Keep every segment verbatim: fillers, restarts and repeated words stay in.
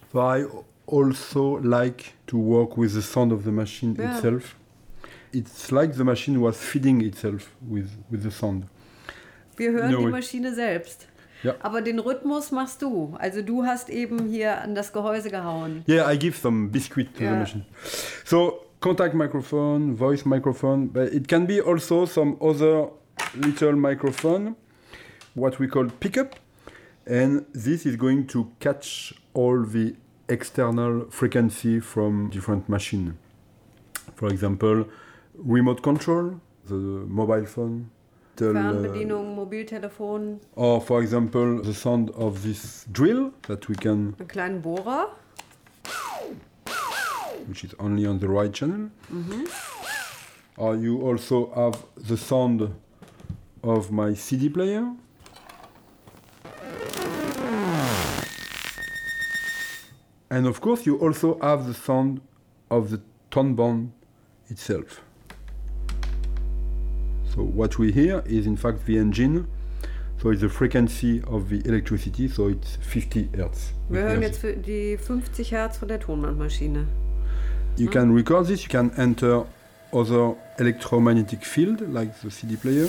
So I also like to work with the sound of the machine yeah. itself. It's like the machine was feeding itself with, with the sound. Wir hören no, die Maschine selbst. Ja. Aber den Rhythmus machst du. Also du hast eben hier an das Gehäuse gehauen. Yeah, I give some biscuit to yeah. the machine. So contact microphone, voice microphone, but it can be also some other little microphone, what we call pickup. And this is going to catch all the external frequency from different machine. For example, remote control, the mobile phone. Fernbedienung, Mobiltelefon. Or for example, the sound of this drill that we can... Einen kleinen Bohrer. Which is only on the right channel. Mhm. Or you also have the sound of my C D player. And of course, you also have the sound of the tone band itself. So what we hear is in fact the engine. So it's the frequency of the electricity, so it's fifty hertz. Wir hören jetzt die fünfzig Hertz von der Tonbandmaschine. You can record this, you can enter other electromagnetic field, like the C D player.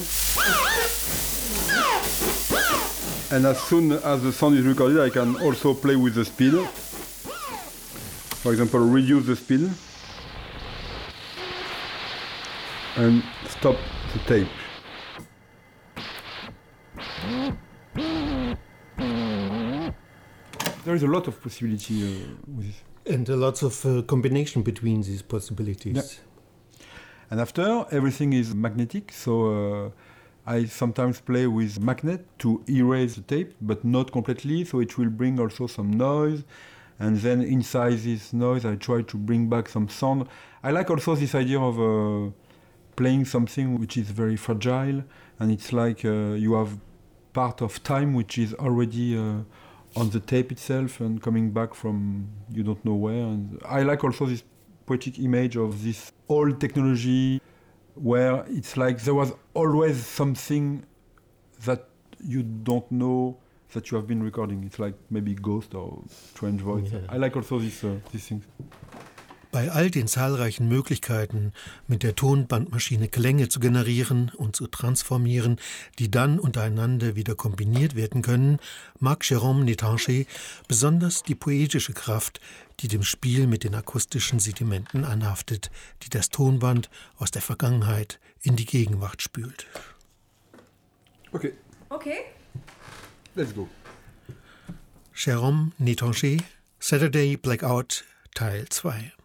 And as soon as the sound is recorded, I can also play with the speed. For example, reduce the speed. And stop the tape. There is a lot of possibility uh, with this. And a lot of uh, combination between these possibilities. Yeah. And after, everything is magnetic, so uh, I sometimes play with magnet to erase the tape, but not completely, so it will bring also some noise. And then inside this noise, I try to bring back some sound. I like also this idea of uh, playing something which is very fragile, and it's like uh, you have part of time which is already uh, on the tape itself and coming back from you don't know where. And I like also this poetic image of this old technology where it's like there was always something that you don't know that you have been recording. It's like maybe ghost or strange voice. Yeah. I like also this, uh, these things. Bei all den zahlreichen Möglichkeiten, mit der Tonbandmaschine Klänge zu generieren und zu transformieren, die dann untereinander wieder kombiniert werden können, mag Jérôme Nétanché besonders die poetische Kraft, die dem Spiel mit den akustischen Sedimenten anhaftet, die das Tonband aus der Vergangenheit in die Gegenwart spült. Okay. Okay. Let's go. Jérôme Nétanché, Saturday Blackout, Teil zwei.